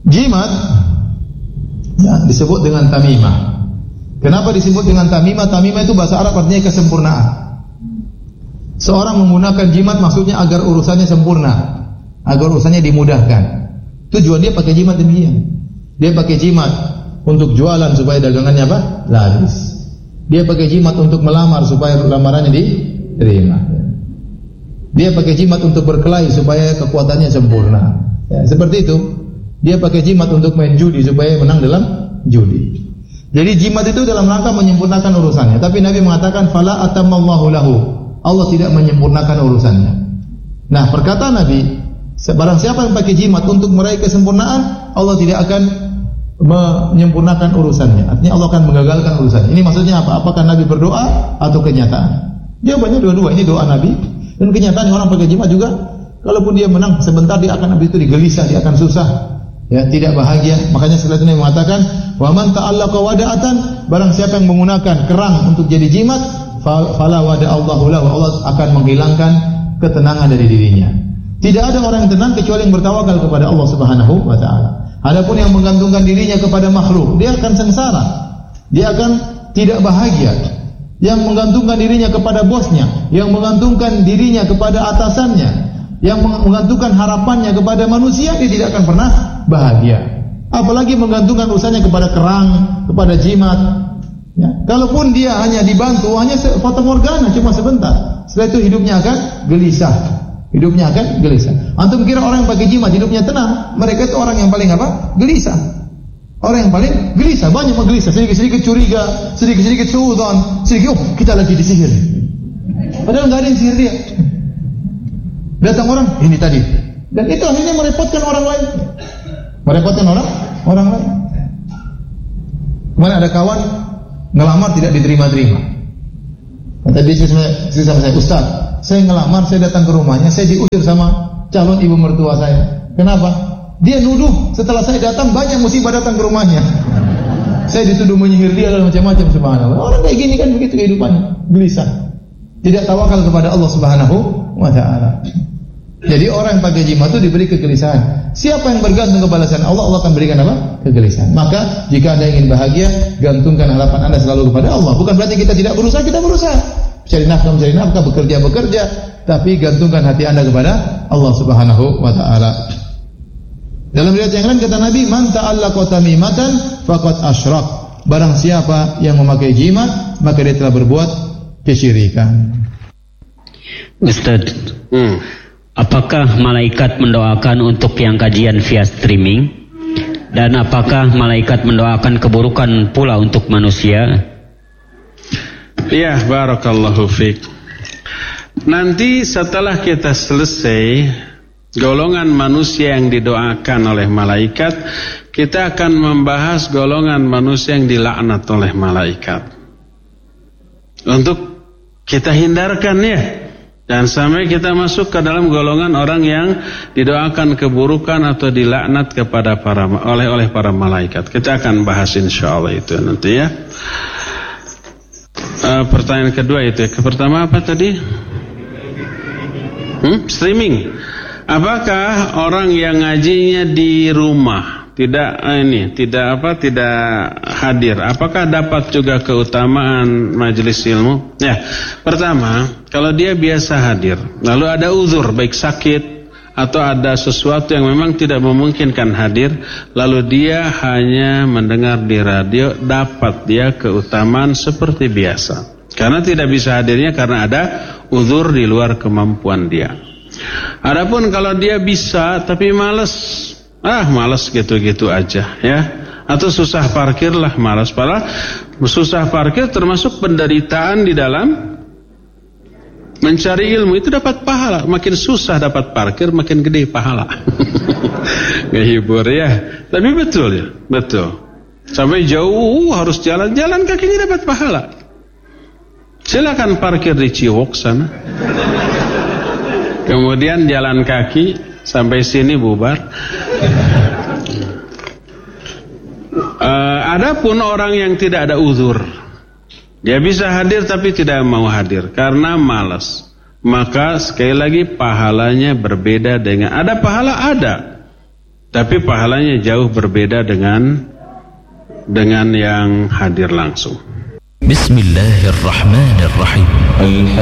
Jimat ya, disebut dengan tamimah. Kenapa disebut dengan tamimah? Tamimah itu bahasa Arab artinya kesempurnaan. Seorang menggunakan jimat maksudnya agar urusannya sempurna, agar urusannya dimudahkan. Tujuan dia pakai jimat demikian. Dia pakai jimat untuk jualan supaya dagangannya apa? Laris. Dia pakai jimat untuk melamar supaya lamarannya diterima. Dia pakai jimat untuk berkelahi supaya kekuatannya sempurna. Ya, seperti itu. Dia pakai jimat untuk main judi supaya menang dalam judi. Jadi jimat itu dalam rangka menyempurnakan urusannya. Tapi Nabi mengatakan fala atammallahu lahu. Allah tidak menyempurnakan urusannya. Nah, perkataan Nabi, barang siapa yang pakai jimat untuk meraih kesempurnaan, Allah tidak akan menyempurnakan urusannya. Artinya Allah akan menggagalkan urusannya. Ini maksudnya apa? Apakah Nabi berdoa atau kenyataan? Jawabannya dua-dua. Ini doa Nabi dan kenyataan orang pakai jimat juga. Kalaupun dia menang sebentar, dia akan habis itu digelisah, dia akan susah. Ya, tidak bahagia. Makanya setelah itu mengatakan, "Wa man ta'allaqa wada'atan", barang siapa yang menggunakan kerang untuk jadi jimat, fala wada'allahu lahu, Allah akan menghilangkan ketenangan dari dirinya. Tidak ada orang yang tenang kecuali yang bertawakal kepada Allah Subhanahu wa taala. Adapun yang menggantungkan dirinya kepada makhluk, dia akan sengsara. Dia akan tidak bahagia. Yang menggantungkan dirinya kepada bosnya, yang menggantungkan dirinya kepada atasannya, yang menggantungkan harapannya kepada manusia, dia tidak akan pernah bahagia. Apalagi menggantungkan urusannya kepada kerang, kepada jimat. Ya. Kalaupun dia hanya dibantu, hanya fatamorgana, cuma sebentar. Setelah itu hidupnya akan gelisah. Hidupnya akan gelisah. Antum kira orang yang pakai jimat hidupnya tenang? Mereka itu orang yang paling apa? Gelisah. Orang yang paling gelisah, banyak menggelisah, sedikit-sedikit curiga, sedikit-sedikit suudzon, sedikit kita lagi disihir. Padahal enggak ada yang sihir dia. Datang orang, ini tadi. Dan itu akhirnya merepotkan orang lain. Merepotkan orang lain. Kemarin ada kawan ngelamar tidak diterima-terima. Kata dia sama saya, "Ustaz, saya ngelamar, saya datang ke rumahnya, saya diusir sama calon ibu mertua saya. Kenapa? Dia nuduh setelah saya datang banyak musibah datang ke rumahnya. Saya dituduh menyihir dia dan macam-macam, subhanallah." Orang kayak gini kan begitu kehidupannya, gelisah. Tidak tawakal kepada Allah Subhanahu wa taala. Jadi orang yang pakai jimat itu diberi kegelisahan. Siapa yang bergantung kepada Allah, Allah akan berikan apa? Kegelisahan. Maka jika Anda ingin bahagia, gantungkan harapan Anda selalu kepada Allah. Bukan berarti kita tidak berusaha, kita berusaha. Mencari nafkah, bekerja, tapi gantungkan hati Anda kepada Allah Subhanahu wa taala. Dalam riwayat yang lain kata Nabi, "Man ta'allaqa tamimatan faqad asyrak." Barang siapa yang memakai jimat, maka dia telah berbuat kesyirikan. Ustaz, apakah malaikat mendoakan untuk yang kajian via streaming? Dan apakah malaikat mendoakan keburukan pula untuk manusia? Ya, barakallahu fiik. Nanti setelah kita selesai golongan manusia yang didoakan oleh malaikat, kita akan membahas golongan manusia yang dilaknat oleh malaikat. Untuk kita hindarkan ya. Dan sampai kita masuk ke dalam golongan orang yang didoakan keburukan atau dilaknat kepada oleh para malaikat. Kita akan bahas insyaallah itu nanti ya. Pertanyaan kedua itu. Pertama apa tadi? Streaming. Apakah orang yang ngajinya di rumah tidak hadir, apakah dapat juga keutamaan majelis ilmu? Ya, pertama, kalau dia biasa hadir, lalu ada uzur baik sakit atau ada sesuatu yang memang tidak memungkinkan hadir, lalu dia hanya mendengar di radio, dapat dia keutamaan seperti biasa. Karena tidak bisa hadirnya karena ada uzur di luar kemampuan dia. Adapun kalau dia bisa tapi malas gitu-gitu aja ya, atau susah parkir lah, malas, padahal susah parkir termasuk penderitaan di dalam mencari ilmu, itu dapat pahala. Makin susah dapat parkir, makin gede pahala. Ngehibur ya, tapi betul ya, betul. Sampai jauh harus jalan kakinya dapat pahala. Silakan parkir di Ciwok sana. Kemudian jalan kaki sampai sini bubar. Adapun orang yang tidak ada uzur, dia bisa hadir tapi tidak mau hadir karena malas, maka sekali lagi pahalanya berbeda dengan ada pahala ada. tapi pahalanya jauh berbeda dengan yang hadir langsung. Bismillahirrahmanirrahim.